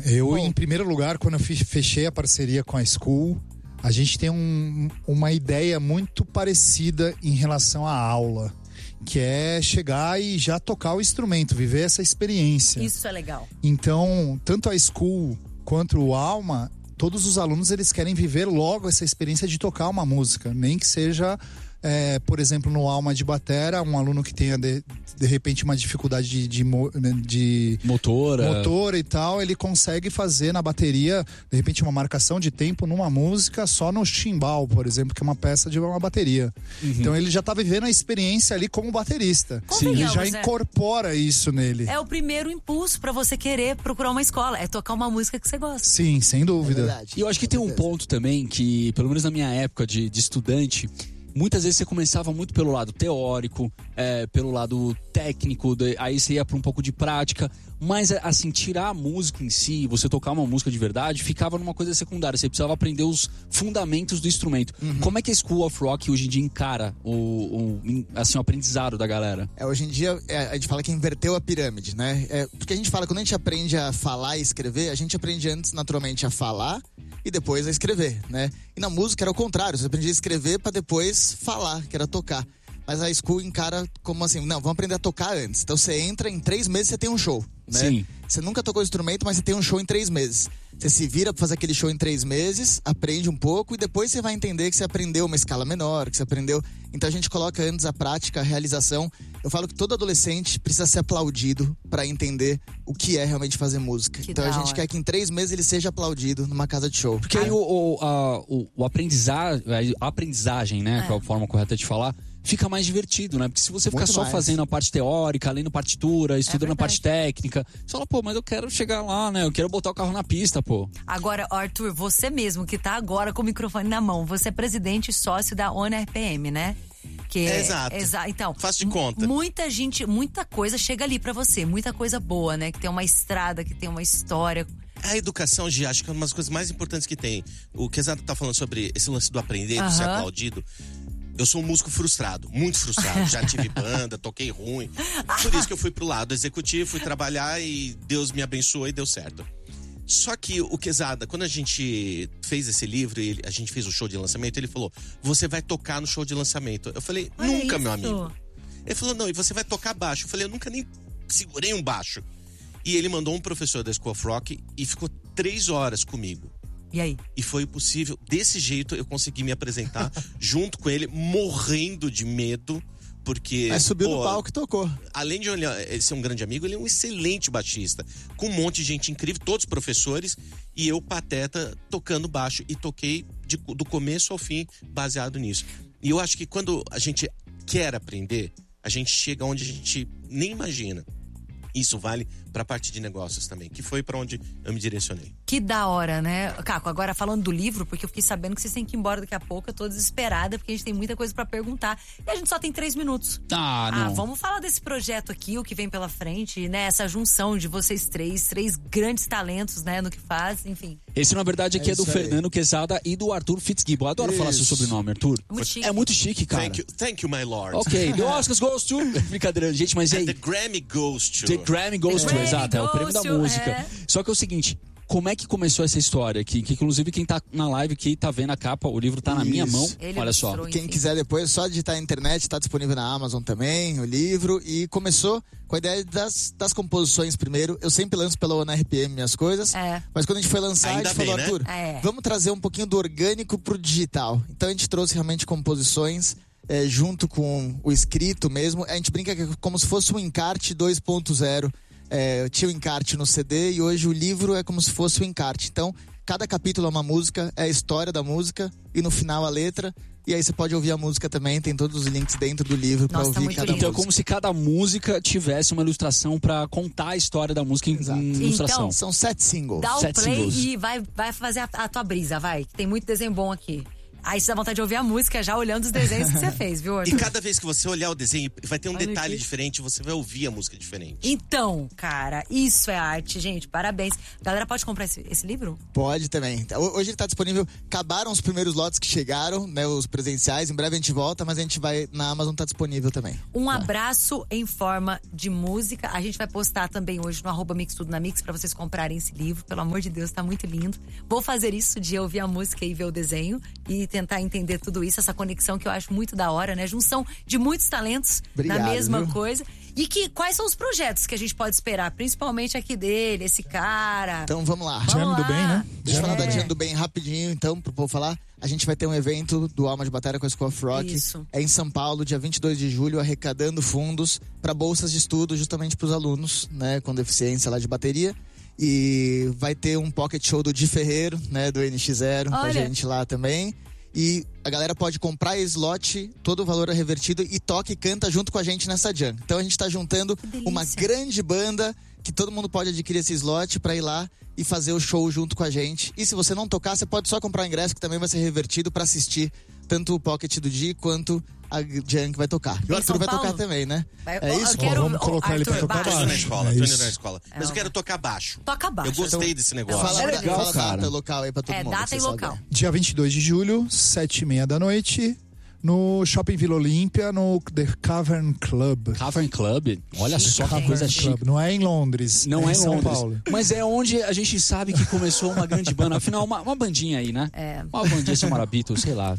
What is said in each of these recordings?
Em primeiro lugar, quando eu fechei a parceria com a School, a gente tem uma ideia muito parecida em relação à aula, que é chegar e já tocar o instrumento, viver essa experiência. Isso é legal. Então, tanto a School quanto o Alma, todos os alunos eles querem viver logo essa experiência de tocar uma música, nem que seja, por exemplo, no Alma de batera, um aluno que tenha de repente uma dificuldade de motora e tal, ele consegue fazer na bateria, de repente, uma marcação de tempo numa música só no chimbal, por exemplo, que é uma peça de uma bateria. Então ele já tá vivendo a experiência ali como baterista. Ele já incorpora isso nele. É o primeiro impulso pra você querer procurar uma escola, é tocar uma música que você gosta. Sim, sem dúvida. E eu acho que tem um ponto também que, pelo menos na minha época de estudante, muitas vezes você começava muito pelo lado teórico, pelo lado técnico, aí você ia para um pouco de prática, mas assim, tirar a música em si, você tocar uma música de verdade, ficava numa coisa secundária, você precisava aprender os fundamentos do instrumento. Como é que a School of Rock hoje em dia encara o aprendizado da galera? Hoje em dia, a gente fala que inverteu a pirâmide, né? Porque a gente fala, quando a gente aprende a falar e escrever, a gente aprende antes, naturalmente, a falar e depois a escrever, né? E na música era o contrário, você aprendia a escrever para depois falar, que era tocar. Mas a School encara como assim, não, vamos aprender a tocar antes. Então você entra, em 3 meses você tem um show, né? Sim. Você nunca tocou instrumento, mas você tem um show em 3 meses. Você se vira pra fazer aquele show em 3 meses, aprende um pouco e depois você vai entender que você aprendeu uma escala menor, que você aprendeu... Então a gente coloca antes a prática, a realização. Eu falo que todo adolescente precisa ser aplaudido pra entender o que é realmente fazer música. Então a gente quer que em 3 meses ele seja aplaudido numa casa de show. Porque aí a aprendizagem, né, que é a forma correta de falar, fica mais divertido, né? Porque se você ficar só fazendo a parte teórica, lendo partitura, estudando a parte técnica, você fala, pô, mas eu quero chegar lá, né? Eu quero botar o carro na pista, pô. Agora, Arthur, você mesmo que tá agora com o microfone na mão, você é presidente e sócio da ONU RPM, né? Exato. Então, faço de conta. Muita coisa chega ali pra você, muita coisa boa, né? Que tem uma estrada, que tem uma história. A educação, Gi, acho que é uma das coisas mais importantes que tem. O que Exato tá falando sobre esse lance do aprender, de ser aplaudido. Eu sou um músico frustrado, muito frustrado. Já tive banda, toquei ruim. Por isso que eu fui pro lado executivo, fui trabalhar e Deus me abençoou e deu certo. Só que o Quezada, quando a gente fez esse livro e a gente fez o show de lançamento, ele falou, você vai tocar no show de lançamento. Eu falei, nunca, meu amigo. Ele falou, não, e você vai tocar baixo. Eu falei, eu nunca nem segurei um baixo. E ele mandou um professor da School of Rock e ficou 3 horas comigo. E aí? E foi possível, desse jeito eu consegui me apresentar junto com ele, morrendo de medo, porque... Aí subiu no palco e tocou. Além de ele ser um grande amigo, ele é um excelente baixista, com um monte de gente incrível, todos professores, e eu, pateta, tocando baixo. E toquei do começo ao fim, baseado nisso. E eu acho que quando a gente quer aprender, a gente chega onde a gente nem imagina. Isso vale pra parte de negócios também, que foi pra onde eu me direcionei. Que da hora, né? Caco, agora falando do livro, porque eu fiquei sabendo que vocês têm que ir embora daqui a pouco, eu tô desesperada, porque a gente tem muita coisa pra perguntar. E a gente só tem 3 minutos. Não. Vamos falar desse projeto aqui, o que vem pela frente, né? Essa junção de vocês três grandes talentos, né? No que faz, enfim. Esse, na verdade, aqui é do Fernando Quezada e do Arthur Fitzgibbon. Eu adoro falar seu sobrenome, Arthur. Muito chique. É muito chique, cara. Thank you, my lord. Ok, the Oscars goes to... Brincadeira, gente, mas e aí? The Grammy goes to... The Grammy goes to, exato, é o prêmio da música. É. Só que é o seguinte, como é que começou essa história aqui? Que inclusive quem tá na live aqui tá vendo a capa, o livro tá na minha mão. Olha só. Quem quiser depois, só digitar na internet, tá disponível na Amazon também, o livro. E começou com a ideia das composições primeiro. Eu sempre lanço pela ONU RPM minhas coisas. Mas quando a gente foi lançar, ainda a gente falou, né? Arthur, vamos trazer um pouquinho do orgânico pro digital. Então a gente trouxe realmente composições junto com o escrito mesmo. A gente brinca que é como se fosse um encarte 2.0. Tinha o encarte no CD e hoje o livro é como se fosse o encarte. Então, cada capítulo é uma música, é a história da música e no final a letra. E aí você pode ouvir a música também, tem todos os links dentro do livro pra ouvir cada música. Então é como se cada música tivesse uma ilustração pra contar a história da música em ilustração. Então, são 7 singles. Dá o 7 play singles. e vai fazer a tua brisa, vai. Que tem muito desenho bom aqui. Aí você dá vontade de ouvir a música já olhando os desenhos que você fez, viu, Arthur? E cada vez que você olhar o desenho, vai ter um Olha detalhe aqui. diferente, você vai ouvir a música diferente. Então, cara, isso é arte, gente. Parabéns. A galera pode comprar esse livro? Pode também. Hoje ele tá disponível. Acabaram os primeiros lotes que chegaram, né? Os presenciais. Em breve a gente volta, mas a gente vai. Na Amazon tá disponível também. Um abraço em forma de música. A gente vai postar também hoje no @mixtudonamix pra vocês comprarem esse livro. Pelo amor de Deus, tá muito lindo. Vou fazer isso de ouvir a música e ver o desenho e tentar entender tudo isso, essa conexão que eu acho muito da hora, né? Junção de muitos talentos Obrigado, na mesma viu? coisa. E quais são os projetos que a gente pode esperar? Principalmente aqui dele, esse cara. Então vamos lá. Jam do Bem, né? Deixa eu falar da É. Jam do Bem rapidinho, então, pro povo falar. A gente vai ter um evento do Alma de Bateria com a School of Rock. Isso. É em São Paulo, dia 22 de julho, arrecadando fundos para bolsas de estudo justamente para os alunos, né, com deficiência lá de bateria. E vai ter um pocket show do Di Ferreiro, né, do NX0, com a Olha. gente lá também. E a galera pode comprar slot, todo o valor é revertido e toca e canta junto com a gente nessa jam. Então a gente tá juntando delícia. uma grande banda que todo mundo pode adquirir esse slot pra ir lá e fazer o show junto com a gente. E se você não tocar, você pode só comprar o ingresso que também vai ser revertido pra assistir tanto o pocket do Di quanto a jam que vai tocar. E o Em Arthur São vai Paulo? tocar também, né? Vai- É eu isso? quero- Vamos colocar ele pra Arthur, tocar baixo. Tô indo na baixo. escola, É tô indo isso. na escola. Mas eu quero tocar baixo. Toca baixo. Eu gostei desse negócio. Fala, É legal, fala cara. data local aí pra todo mundo. Data que e vocês local. sabem. Dia 22 de julho, 7h30 da noite, no Shopping Vila Olímpia, no The Cavern Club. Cavern Club, olha Chique, só que gente. coisa Club. chique. Não é em Londres, Não é em São Londres, Paulo. mas é onde a gente sabe que começou uma grande banda. Afinal, uma bandinha aí, né? É. Uma bandinha chamada Beatles, sei lá.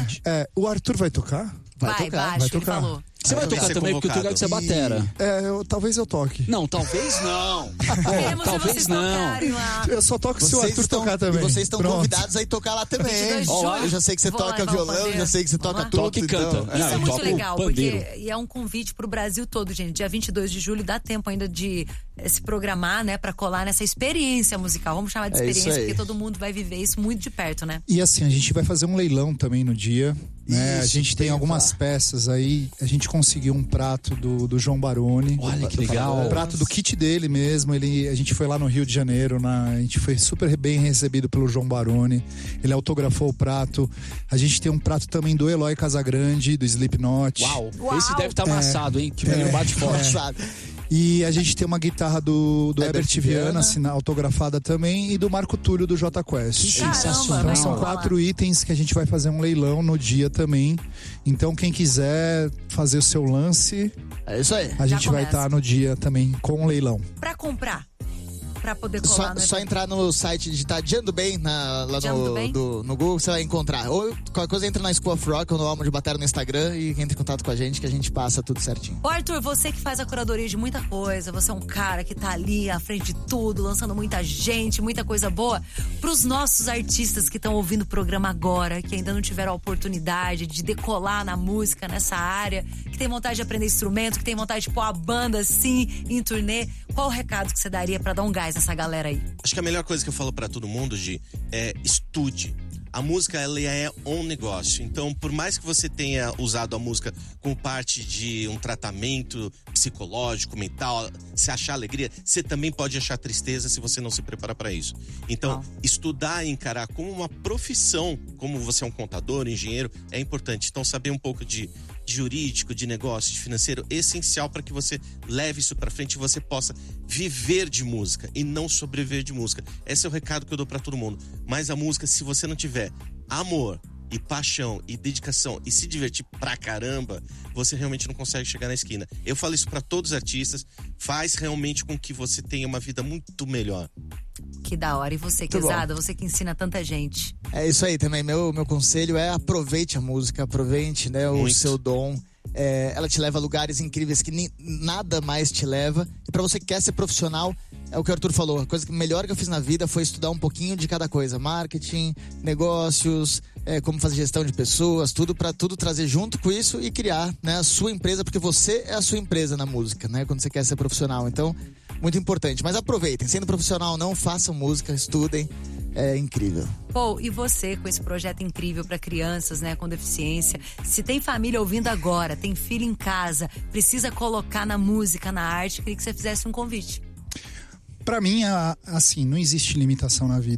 O Arthur vai tocar? Vai tocar, baixo, vai ele tocar. falou. Você vai Tem que tocar ser também, porque o convocado. lugar que você é batera. Talvez eu toque. Não, talvez não. Queremos ver talvez vocês não. tocarem lá. Eu só toco se o Arthur tocar também. E vocês estão Pronto. convidados a ir tocar lá também. 22 de Ó, julho. eu já sei que você Vou lá toca levar o violão, pandeiro. já sei que você Vamos toca lá? tudo. Toca e canta. Então, Não, Isso é eu muito toco legal, pandeiro. porque é um convite pro Brasil todo, gente. Dia 22 de julho dá tempo ainda de se programar, né, pra colar nessa experiência musical. Vamos chamar de É isso experiência, aí. porque todo mundo vai viver isso muito de perto, né? E assim, a gente vai fazer um leilão também no dia. Né? A Isso, gente tem bem algumas falar. peças aí. A gente conseguiu um prato do João Baroni. Olha que legal. Um prato do kit dele mesmo. A gente foi lá no Rio de Janeiro, a gente foi super bem recebido pelo João Baroni. Ele autografou o prato. A gente tem um prato também do Eloy Casagrande, do Slipknot. Uau, Uau. esse deve estar amassado, hein? Que velho bate forte. Sabe? E a gente tem uma guitarra do Herbert Herbert Viana, Viana. autografada também, e do Marco Túlio do Jota Quest. Caramba, Sensacional. Então vai são rolar. 4 itens que a gente vai fazer um leilão no dia também. Então quem quiser fazer o seu lance, É isso aí. a Já gente vai começa. estar no dia também com o leilão. Pra comprar, pra poder colar Só no entrar no site, digitar Jam do Bem lá Jam do Bem? no Google, você vai encontrar. Ou qualquer coisa, entra na School of Rock ou no Alma de Bateria no Instagram e entra em contato com a gente que a gente passa tudo certinho. Ô, Arthur, você que faz a curadoria de muita coisa, você é um cara que tá ali à frente de tudo, lançando muita gente, muita coisa boa. Pros nossos artistas que estão ouvindo o programa agora, que ainda não tiveram a oportunidade de decolar na música, nessa área, que tem vontade de aprender instrumento, que tem vontade de pôr a banda assim, em turnê, qual o recado que você daria pra dar um gás nessa galera aí? Acho que a melhor coisa que eu falo pra todo mundo, Gi, é estude. A música, ela é um negócio. Então, por mais que você tenha usado a música como parte de um tratamento psicológico, mental, se achar alegria, você também pode achar tristeza se você não se prepara pra isso. Então, estudar e encarar como uma profissão, como você é um contador, engenheiro, é importante. Então, saber um pouco de jurídico, de negócio, de financeiro, é essencial para que você leve isso pra frente e você possa viver de música e não sobreviver de música. Esse é o recado que eu dou pra todo mundo. Mas a música, se você não tiver amor e paixão e dedicação e se divertir pra caramba, você realmente não consegue chegar na esquina. Eu falo isso pra todos os artistas, faz realmente com que você tenha uma vida muito melhor. Que da hora. E você, Muito bom. Quezada, você que ensina tanta gente. É isso aí também. Meu conselho é aproveite a música, aproveite, né, o Muito. seu dom. Ela te leva a lugares incríveis que nada mais te leva. E pra você que quer ser profissional, é o que o Arthur falou. A coisa melhor que eu fiz na vida foi estudar um pouquinho de cada coisa. Marketing, negócios, como fazer gestão de pessoas, tudo pra tudo trazer junto com isso e criar, né, a sua empresa, porque você é a sua empresa na música, né, quando você quer ser profissional. Então, muito importante. Mas aproveitem. Sendo profissional, não façam música, estudem. É incrível. Pô, e você com esse projeto incrível para crianças, né, com deficiência? Se tem família ouvindo agora, tem filho em casa, precisa colocar na música, na arte, queria que você fizesse um convite. Pra mim, assim, não existe limitação na vida.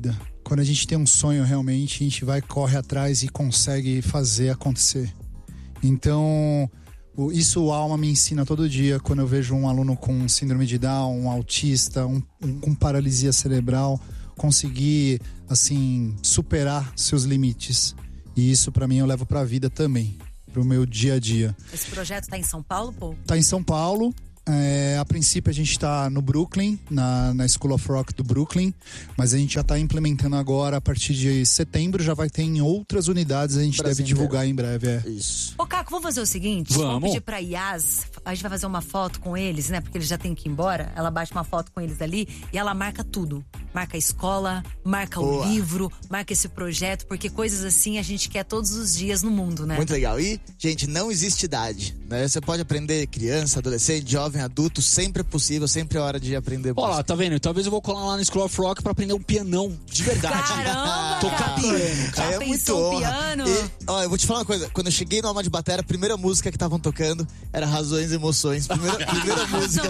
Quando a gente tem um sonho realmente, a gente vai, corre atrás e consegue fazer acontecer. Então, isso o Alma me ensina todo dia, quando eu vejo um aluno com síndrome de Down, um autista, com paralisia cerebral, conseguir, assim, superar seus limites. E isso, pra mim, eu levo pra vida também, pro meu dia a dia. Esse projeto tá em São Paulo, pô? Tá em São Paulo. A princípio a gente está no Brooklyn, na School of Rock do Brooklyn, mas a gente já está implementando agora, a partir de setembro já vai ter em outras unidades, a gente deve divulgar em breve. Isso. Ô, Caco, vamos fazer o seguinte? Vamos pedir pra Yas, a gente vai fazer uma foto com eles, né? Porque eles já têm que ir embora. Ela bate uma foto com eles ali e ela marca tudo. Marca a escola, marca o livro, marca esse projeto, porque coisas assim a gente quer todos os dias no mundo, né? Muito legal. E, gente, não existe idade, né? Você pode aprender criança, adolescente, jovem, adulto, sempre é possível, sempre é hora de aprender música. Ó lá, tá vendo? Talvez eu vou colar lá no School of Rock pra aprender um pianão de verdade. Caramba, tocar piano, cara. Já pensou um piano? E, ó, eu vou te falar uma coisa. Quando eu cheguei no Alma de Batera, a primeira música que estavam tocando era Razões e Emoções. Primeira música.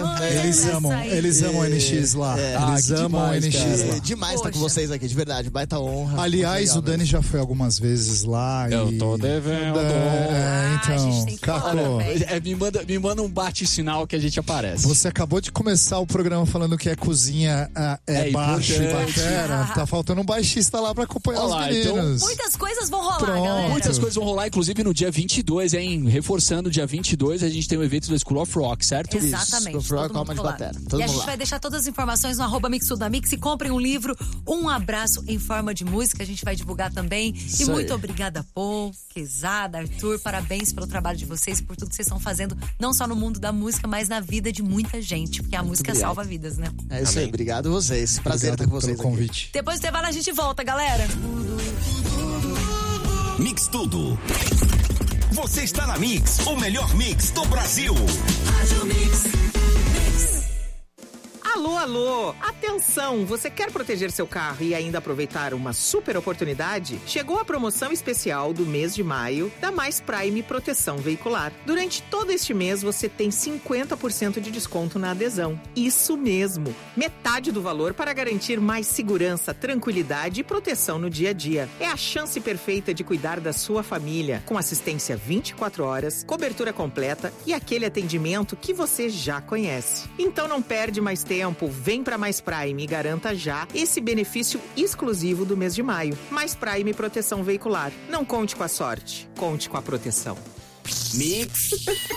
Eles amam o NX lá. Eles amam o NX lá. Demais estar com vocês aqui, de verdade. Baita honra. Aliás, o Dani já foi algumas vezes lá. Eu tô devendo. Então, Caco, me manda um bate-sinal que a gente aparece. você acabou de começar o programa falando que cozinha é baixo e batera. Tá faltando um baixista lá pra acompanhar os meninos. Muitas coisas vão rolar, Pronto. galera. Muitas coisas vão rolar, inclusive no dia 22, hein? Reforçando, dia 22 a gente tem um evento do School of Rock, certo? Exatamente. School of Rock, Alma de Batera. E a gente vai deixar todas as informações no @mixudamix. E comprem um livro, Um Abraço em Forma de Música. A gente vai divulgar também. Isso e muito aí. obrigada, Paul, Quezada, Arthur. Parabéns pelo trabalho de vocês, por tudo que vocês estão fazendo, não só no mundo da música, mas na vida de muita gente. Porque a música obrigado. salva vidas, né? É isso aí. Obrigado a vocês. Prazer estar com vocês pelo aqui. convite. Depois do intervalo a gente volta, galera. Mix Tudo. Você está na Mix, o melhor mix do Brasil. Alô, alô! Atenção! Você quer proteger seu carro e ainda aproveitar uma super oportunidade? Chegou a promoção especial do mês de maio da Mais Prime Proteção Veicular. Durante todo este mês você tem 50% de desconto na adesão. Isso mesmo! Metade do valor para garantir mais segurança, tranquilidade e proteção no dia a dia. É a chance perfeita de cuidar da sua família, com assistência 24 horas, cobertura completa e aquele atendimento que você já conhece. Então não perde mais tempo. Vem para Mais Prime e garanta já esse benefício exclusivo do mês de maio. Mais Prime Proteção Veicular. Não conte com a sorte, conte com a proteção. Mix.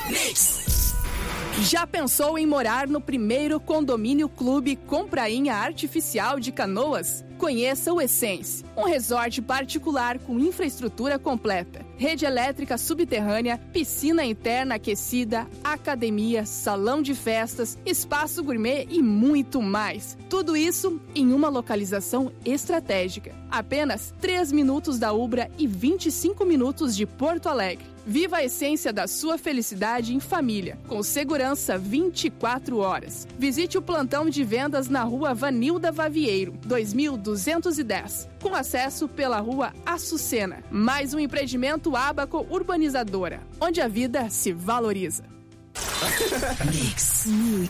Já pensou em morar no primeiro condomínio clube com prainha artificial de Canoas? Conheça o Essence, um resort particular com infraestrutura completa, rede elétrica subterrânea, piscina interna aquecida, academia, salão de festas, espaço gourmet e muito mais. Tudo isso em uma localização estratégica. Apenas 3 minutos da Ubra e 25 minutos de Porto Alegre. Viva a essência da sua felicidade em família, com segurança 24 horas. Visite o plantão de vendas na rua Vanilda Vavieiro, 2210, com acesso pela rua Açucena. Mais um empreendimento Abaco Urbanizadora, onde a vida se valoriza. Mix.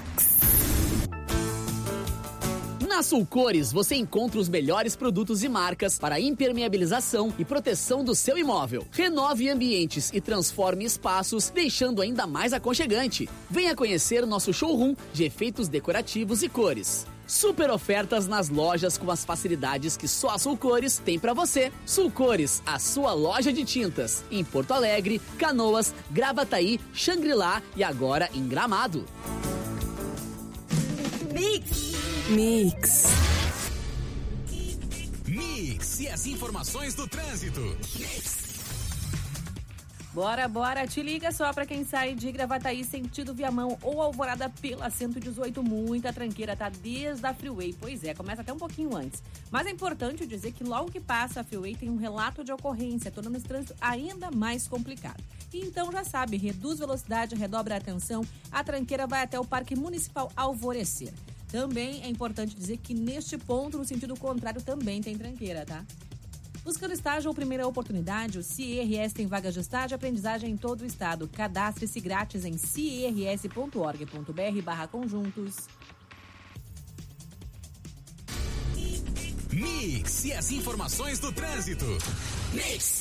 Na Sulcores você encontra os melhores produtos e marcas para impermeabilização e proteção do seu imóvel. Renove ambientes e transforme espaços, deixando ainda mais aconchegante. Venha conhecer nosso showroom de efeitos decorativos e cores. Super ofertas nas lojas com as facilidades que só a Sulcores tem para você. Sulcores, a sua loja de tintas, em Porto Alegre, Canoas, Gravataí, Xangri-Lá e agora em Gramado. Mix e as informações do trânsito. Bora, te liga só pra quem sai de Gravataí sentido Viamão ou Alvorada pela 118, muita tranqueira, tá? Desde a Freeway, pois é, começa até um pouquinho antes. Mas é importante dizer que logo que passa a Freeway tem um relato de ocorrência, tornando esse trânsito ainda mais complicado. Então já sabe, reduz velocidade, redobra a atenção, a tranqueira vai até o Parque Municipal Alvorecer. Também é importante dizer que neste ponto, no sentido contrário, também tem tranqueira, tá? Buscando estágio ou primeira oportunidade, o CIRS tem vagas de estágio e aprendizagem em todo o estado. Cadastre-se grátis em cirs.org.br/conjuntos. Mix e as informações do trânsito. Mix.